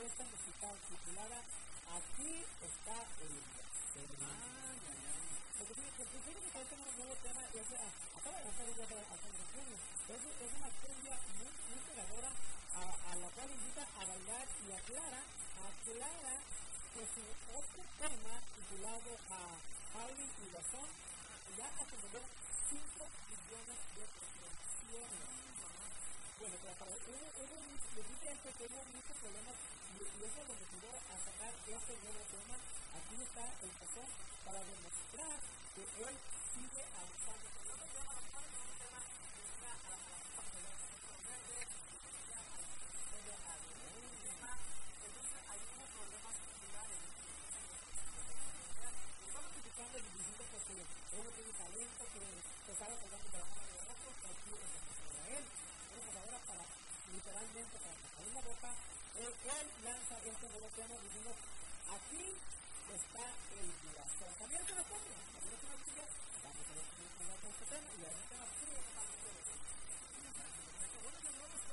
fiesta musical titulada Aquí está el porque fíjate que este nuevo tema acaba de lanzar el día de junio. Es una cumbia muy pegadora a la cual invita a bailar y aclara que su otro tema titulado a Harley y Gazón ya acumuló 5 millones de reproducciones. Bueno, pero para les dije esto que hubo muchos problemas y eso lo motivó a sacar este nuevo tema. Aquí está el Gazón para demostrar que él sigue avanzando. Uno tiene talento, que sabe jugar con la mano de otros, pero quiere que a él. Entonces ahora literalmente para sacar la boca, él lanza este nuevo tema diciendo, aquí está el Gazón. También es una cumbia, vamos a ver cómo se llama este tema, y ahora está la cumbia totalmente de